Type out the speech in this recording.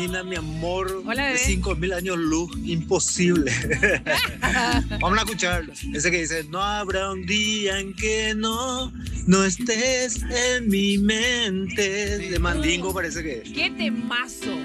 Nina, mi amor, Hola, de bebé. 5000 años luz, imposible. Vamos a escuchar ese que dice, no habrá un día en que no estés en mi mente. De Mandingo parece que es. ¡Qué temazo!